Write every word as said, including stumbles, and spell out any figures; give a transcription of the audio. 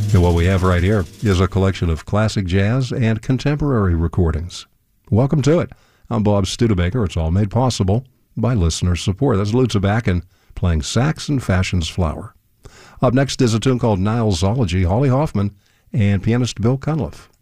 And what we have right here is a collection of classic jazz and contemporary recordings. Welcome to it. I'm Bob Studebaker. It's all made possible by listener support. That's Lou Tabakin playing sax and Fashion's Flower. Up next is a tune called Nile Zoology, Holly Hoffman and pianist Bill Cunliffe.